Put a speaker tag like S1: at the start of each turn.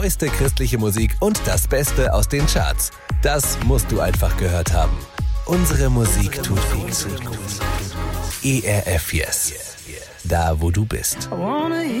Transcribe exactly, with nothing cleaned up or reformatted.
S1: Neueste christliche Musik und das Beste aus den Charts. Das musst du einfach gehört haben. Unsere Musik tut gut. E R F Yes. Da, wo du bist.